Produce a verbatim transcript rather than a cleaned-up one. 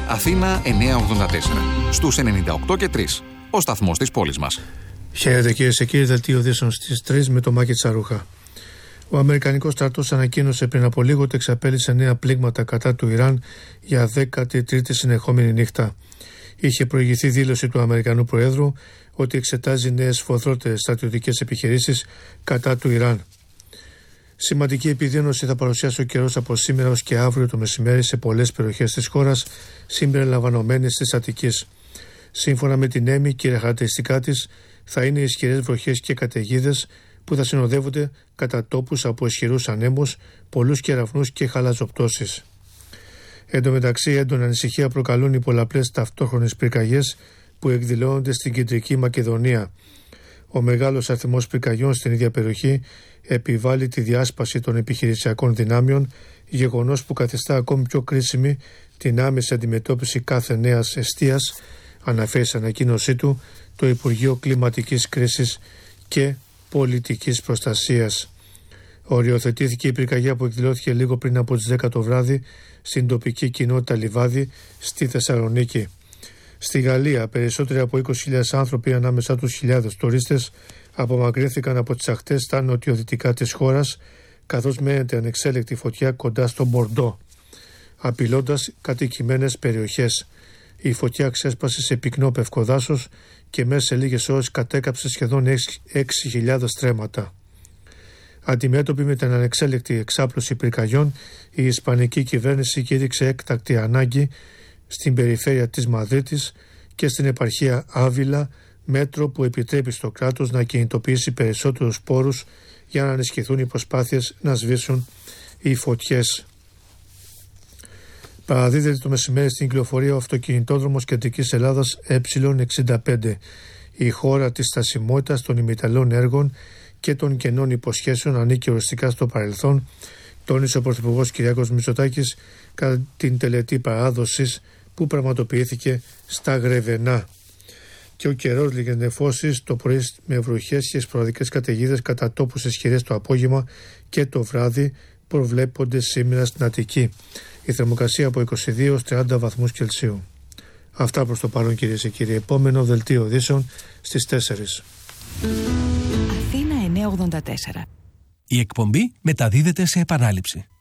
Αθήνα εννιακόσια ογδόντα τέσσερα. Στους ενενήντα οκτώ και τρία. Ο σταθμός της πόλης μας. Χαίρετε κυρίες και κύριοι, δελτίο ειδήσεων στις τρεις με το Μάκη Τσαρούχα. Ο Αμερικανικός στρατός ανακοίνωσε πριν από λίγο ότι εξαπέλυσε νέα πλήγματα κατά του Ιράν για δέκατη τρίτη συνεχόμενη νύχτα. Είχε προηγηθεί δήλωση του Αμερικανού Προέδρου ότι εξετάζει νέες σφοδρότερες στρατιωτικές επιχειρήσεις κατά του Ιράν. Σημαντική επιδείνωση θα παρουσιάσει ο καιρός από σήμερα ως και αύριο το μεσημέρι σε πολλές περιοχές της χώρας, συμπεριλαμβανομένης της Αττικής. Σύμφωνα με την ΕΜΗ, κύρια χαρακτηριστικά της θα είναι ισχυρές βροχές και καταιγίδες που θα συνοδεύονται κατά τόπους από ισχυρούς ανέμους, πολλούς κεραυνούς και χαλαζοπτώσεις. Εν τω μεταξύ, έντονη ανησυχία προκαλούν οι πολλαπλές ταυτόχρονες πυρκαγιές που εκδηλώνονται στην κεντρική Μακεδονία. Ο μεγάλος αριθμός πυρκαγιών στην ίδια περιοχή επιβάλλει τη διάσπαση των επιχειρησιακών δυνάμεων, γεγονός που καθιστά ακόμη πιο κρίσιμη την άμεση αντιμετώπιση κάθε νέας εστίας, αναφέρει σε ανακοίνωσή του το Υπουργείο Κλιματικής Κρίσης και Πολιτικής Προστασίας. Οριοθετήθηκε η πυρκαγιά που εκδηλώθηκε λίγο πριν από τις δέκα το βράδυ στην τοπική κοινότητα Λιβάδι στη Θεσσαλονίκη. Στη Γαλλία, περισσότεροι από είκοσι χιλιάδες άνθρωποι, ανάμεσά τους χιλιάδες τουρίστες, απομακρύνθηκαν από τις ακτές στα νοτιοδυτικά της χώρας, καθώς μένεται ανεξέλεκτη φωτιά κοντά στο Μπορντό, απειλώντας κατοικημένες περιοχές. Η φωτιά ξέσπασε σε πυκνό πευκοδάσος και μέσα σε λίγες ώρες κατέκαψε σχεδόν έξι χιλιάδες στρέμματα. Αντιμέτωπη με την ανεξέλεκτη εξάπλωση πυρκαγιών, η Ισπανική κυβέρνηση κήρυξε έκτακτη ανάγκη στην περιφέρεια της Μαδρίτης και στην επαρχία Άβυλα, μέτρο που επιτρέπει στο κράτος να κινητοποιήσει περισσότερους πόρους για να ενισχυθούν οι προσπάθειες να σβήσουν οι φωτιές. Παραδίδεται το μεσημέρι στην κυκλοφορία ο αυτοκινητόδρομος Κεντρικής Ελλάδας Ε εξήντα πέντε, η χώρα της στασιμότητας των ημιτελών έργων και των κενών υποσχέσεων ανήκει οριστικά στο παρελθόν, τόνισε ο Πρωθυπουργός Κυριάκος Μητσοτάκης κατά την τελετή παράδοσης που πραγματοποιήθηκε στα Γρεβενά. Και ο καιρός λιγενδεφώσεις το πρωί με βροχές και σποραδικές καταιγίδες κατά τόπους ισχυρές το απόγευμα και το βράδυ προβλέπονται σήμερα στην Αττική. Η θερμοκρασία από είκοσι δύο έως τριάντα βαθμούς Κελσίου. Αυτά προς το παρόν κυρίες και κύριοι. Επόμενο δελτίο ειδήσεων στις τέσσερις. Αθήνα εννιακόσια ογδόντα τέσσερα. Η εκπομπή μεταδίδεται σε επανάληψη.